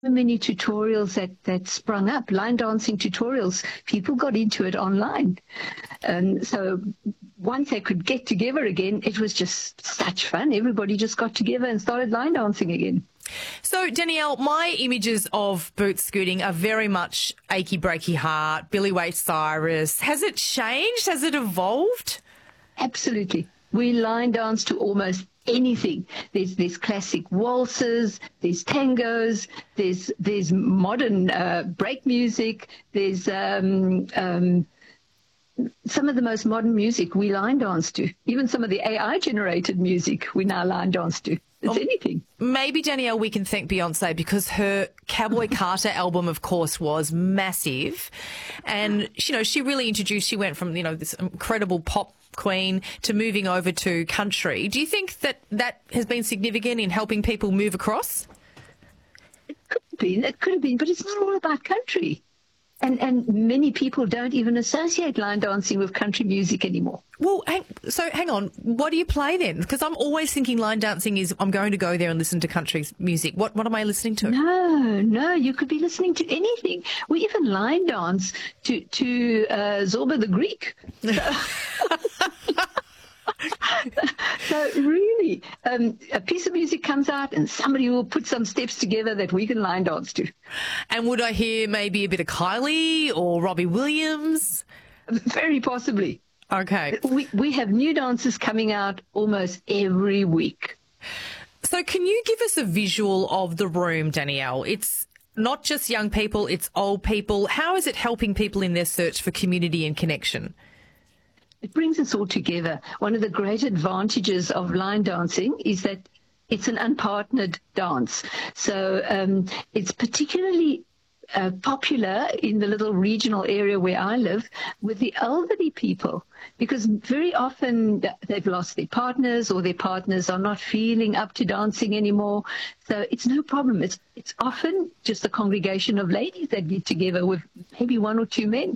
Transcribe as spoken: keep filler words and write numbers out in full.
many tutorials that, that sprung up, line dancing tutorials. People got into it online. And so once they could get together again, it was just such fun. Everybody just got together and started line dancing again. So, Danielle, my images of boot scooting are very much Achy Breaky Heart, Billy Ray Cyrus. Has it changed? Has it evolved? Absolutely. We line dance to almost anything. There's there's classic waltzes, there's tangos, there's there's modern uh, break music, there's um, um, some of the most modern music we line dance to. Even some of the A I-generated music we now line dance to. It's oh, anything. Maybe, Danielle, we can thank Beyonce because her Cowboy Carter album, of course, was massive. And, you know, she really introduced, she went from, you know, this incredible pop queen to moving over to country. Do you think that that has been significant in helping people move across? It could have been, it could have been, but it's not all about country. And and many people don't even associate line dancing with country music anymore. Well, hang, so hang on. What do you play then? Because I'm always thinking line dancing is I'm going to go there and listen to country music. What what am I listening to? No, no, you could be listening to anything. We even line dance to, to uh, Zorba the Greek. So really, um, a piece of music comes out and somebody will put some steps together that we can line dance to. And would I hear maybe a bit of Kylie or Robbie Williams? Very possibly. Okay. We, we have new dances coming out almost every week. So can you give us a visual of the room, Danielle? It's not just young people, it's old people. How is it helping people in their search for community and connection? It brings us all together. One of the great advantages of line dancing is that it's an unpartnered dance. So um, it's particularly uh, popular in the little regional area where I live with the elderly people, because very often they've lost their partners or their partners are not feeling up to dancing anymore. So it's no problem. It's, it's often just a congregation of ladies that get together with maybe one or two men.